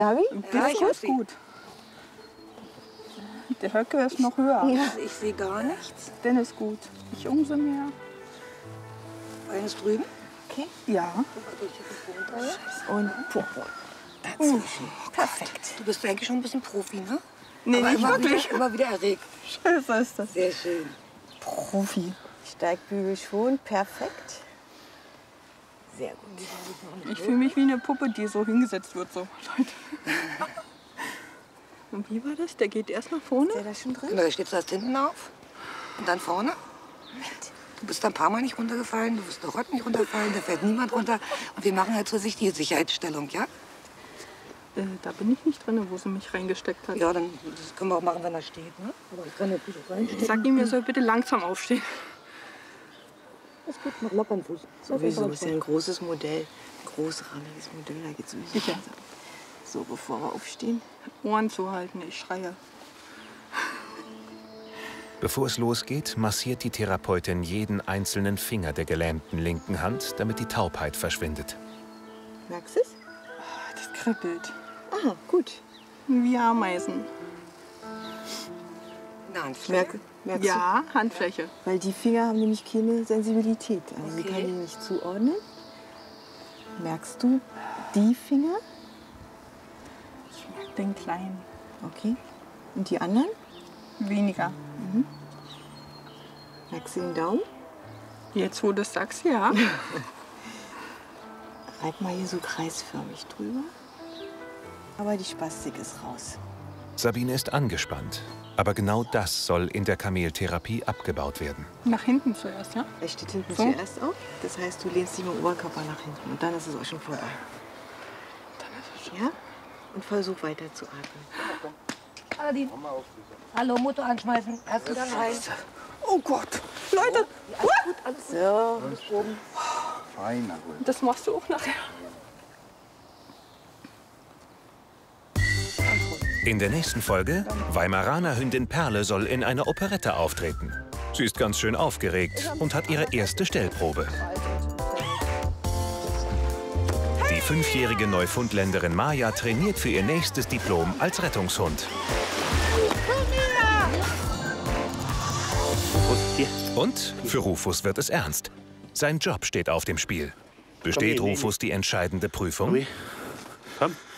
Davi? Ja, ist gut. Der Höcke ist noch höher. Ja. Ich sehe gar nichts. Den ist gut. Ich umso mehr. Eines drüben? Okay. Ja. Und dazwischen. Perfekt. Du bist eigentlich schon ein bisschen Profi, ne? Nee, Aber nicht wirklich. immer wieder erregt. Scheiße ist das. Sehr schön. Profi. Steigbügel schon. Perfekt. Sehr gut. Ich fühle mich wie eine Puppe, die so hingesetzt wird. So, Leute. Und wie war das? Der geht erst nach vorne? Ist der da schon drin? Genau, da steht erst hinten auf und dann vorne. Du bist ein paar Mal nicht runtergefallen, du bist noch heute nicht runtergefallen, da fällt niemand runter. Und wir machen halt so sich die Sicherheitsstellung, ja? Da bin ich nicht drin, wo sie mich reingesteckt hat. Ja, dann das können wir auch machen, wenn er steht, ne? Aber ich kann natürlich auch reinstehen. Sag ihm, er soll bitte langsam aufstehen. Ist gut, mach locker den Fuß. Sowieso ist ja ein großes Modell. Ein großrahmiges Modell. Da geht's sowieso. Sicher. So, bevor wir aufstehen. Ohren zuhalten, ich schreie. Bevor es losgeht, massiert die Therapeutin jeden einzelnen Finger der gelähmten linken Hand, damit die Taubheit verschwindet. Merkst du es? Das kribbelt. Aha, gut. Wie Ameisen. Eine Handfläche? Merkst du? Ja, Handfläche. Weil die Finger haben nämlich keine Sensibilität. Also sie Okay. kann die nicht zuordnen. Merkst du die Finger? Ich merke den kleinen. Okay. Und die anderen? Weniger. Merkst du den Daumen? Jetzt, wo du es sagst, ja. Reib mal hier so kreisförmig drüber. Aber die Spastik ist raus. Sabine ist angespannt. Aber genau das soll in der Kameltherapie abgebaut werden. Nach hinten zuerst, ja? Er steht hinten So? zuerst auf. Das heißt, du lehnst dich mit dem Oberkörper nach hinten. Und dann ist es auch schon vorbei. Dann ist es schon. Ja? Und versuch weiter zu atmen. Aladin. Hallo, Motor anschmeißen. Erst wieder rein. Oh Gott. Leute, So. Feiner. das machst du auch nachher. In der nächsten Folge, Weimaraner Hündin Perle soll in einer Operette auftreten. Sie ist ganz schön aufgeregt und hat ihre erste Stellprobe. Die 5-jährige Neufundländerin Maja trainiert für ihr nächstes Diplom als Rettungshund. Und für Rufus wird es ernst. Sein Job steht auf dem Spiel. Besteht Rufus die entscheidende Prüfung? Komm.